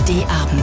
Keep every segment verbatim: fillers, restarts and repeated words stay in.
D-Abend.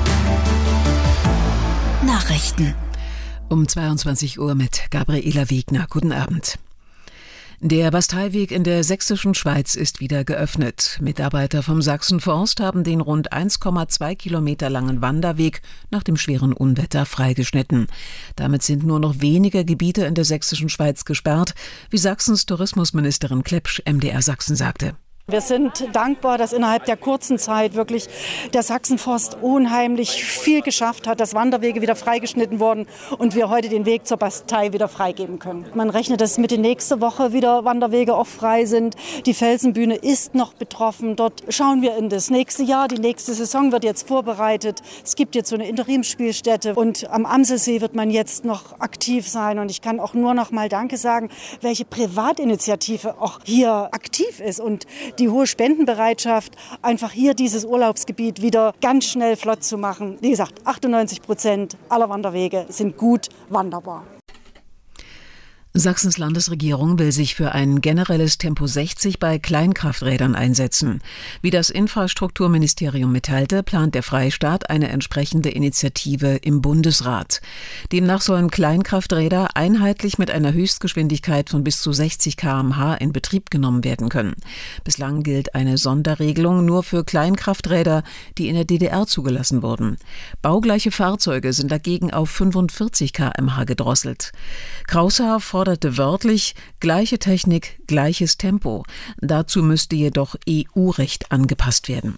Nachrichten. Um zweiundzwanzig Uhr mit Gabriela Wegner. Guten Abend. Der Basteiweg in der sächsischen Schweiz ist wieder geöffnet. Mitarbeiter vom Sachsenforst haben den rund eins Komma zwei Kilometer langen Wanderweg nach dem schweren Unwetter freigeschnitten. Damit sind nur noch wenige Gebiete in der sächsischen Schweiz gesperrt, wie Sachsens Tourismusministerin Klepsch M D R Sachsen sagte. Wir sind dankbar, dass innerhalb der kurzen Zeit wirklich der Sachsenforst unheimlich viel geschafft hat, dass Wanderwege wieder freigeschnitten wurden und wir heute den Weg zur Bastei wieder freigeben können. Man rechnet, dass Mitte nächste Woche wieder Wanderwege auch frei sind. Die Felsenbühne ist noch betroffen. Dort schauen wir in das nächste Jahr. Die nächste Saison wird jetzt vorbereitet. Es gibt jetzt so eine Interimsspielstätte und am Amselsee wird man jetzt noch aktiv sein. Und ich kann auch nur noch mal Danke sagen, welche Privatinitiative auch hier aktiv ist und die hohe Spendenbereitschaft, einfach hier dieses Urlaubsgebiet wieder ganz schnell flott zu machen. Wie gesagt, achtundneunzig Prozent aller Wanderwege sind gut wanderbar. Sachsens Landesregierung will sich für ein generelles Tempo sechzig bei Kleinkrafträdern einsetzen. Wie das Infrastrukturministerium mitteilte, plant der Freistaat eine entsprechende Initiative im Bundesrat. Demnach sollen Kleinkrafträder einheitlich mit einer Höchstgeschwindigkeit von bis zu sechzig Kilometer pro Stunde in Betrieb genommen werden können. Bislang gilt eine Sonderregelung nur für Kleinkrafträder, die in der D D R zugelassen wurden. Baugleiche Fahrzeuge sind dagegen auf fünfundvierzig Kilometer pro Stunde gedrosselt. Kraushaar forderte wörtlich gleiche Technik, gleiches Tempo. Dazu müsste jedoch E U-Recht angepasst werden.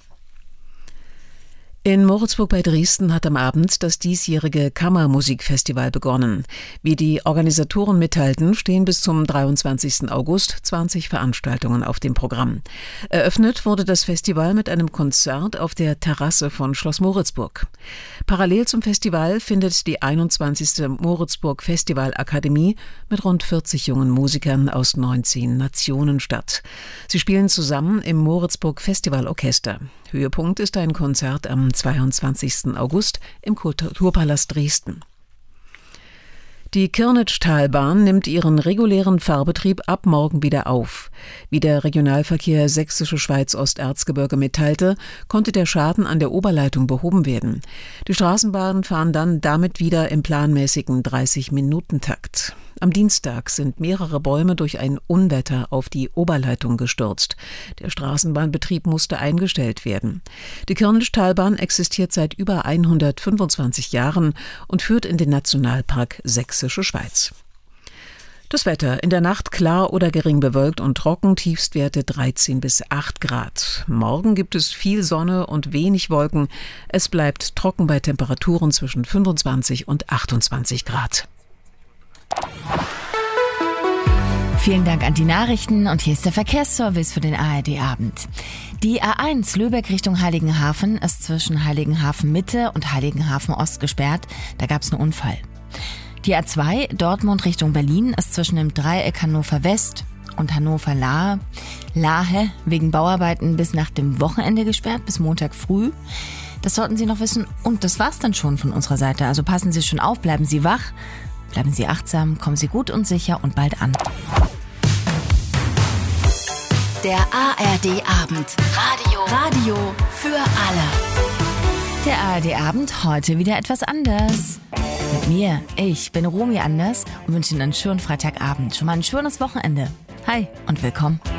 In Moritzburg bei Dresden hat am Abend das diesjährige Kammermusikfestival begonnen. Wie die Organisatoren mitteilten, stehen bis zum dreiundzwanzigsten August zwanzig Veranstaltungen auf dem Programm. Eröffnet wurde das Festival mit einem Konzert auf der Terrasse von Schloss Moritzburg. Parallel zum Festival findet die einundzwanzigste Moritzburg Festivalakademie mit rund vierzig jungen Musikern aus neunzehn Nationen statt. Sie spielen zusammen im Moritzburg Festivalorchester. Höhepunkt ist ein Konzert am zweiundzwanzigsten August im Kulturpalast Dresden. Die Kirnitschtalbahn nimmt ihren regulären Fahrbetrieb ab morgen wieder auf. Wie der Regionalverkehr Sächsische Schweiz-Osterzgebirge mitteilte, konnte der Schaden an der Oberleitung behoben werden. Die Straßenbahnen fahren dann damit wieder im planmäßigen dreißig-Minuten-Takt. Am Dienstag sind mehrere Bäume durch ein Unwetter auf die Oberleitung gestürzt. Der Straßenbahnbetrieb musste eingestellt werden. Die Kirnitschtalbahn existiert seit über hundertfünfundzwanzig Jahren und führt in den Nationalpark Sächsische Schweiz. Das Wetter: in der Nacht klar oder gering bewölkt und trocken, Tiefstwerte dreizehn bis acht Grad. Morgen gibt es viel Sonne und wenig Wolken. Es bleibt trocken bei Temperaturen zwischen fünfundzwanzig und achtundzwanzig Grad. Vielen Dank an die Nachrichten und hier ist der Verkehrsservice für den A R D-Abend. Die A eins Lübeck Richtung Heiligenhafen ist zwischen Heiligenhafen Mitte und Heiligenhafen Ost gesperrt. Da gab es einen Unfall. Die A zwei Dortmund Richtung Berlin ist zwischen dem Dreieck Hannover West und Hannover Lahe, Lahe wegen Bauarbeiten bis nach dem Wochenende gesperrt, bis Montag früh. Das sollten Sie noch wissen und das war's dann schon von unserer Seite. Also passen Sie schon auf, bleiben Sie wach. Bleiben Sie achtsam, kommen Sie gut und sicher und bald an. Der A R D-Abend. Radio. Radio für alle. Der A R D-Abend heute wieder etwas anders. Mit mir, ich bin Romy Anders und wünsche Ihnen einen schönen Freitagabend. Schon mal ein schönes Wochenende. Hi und willkommen.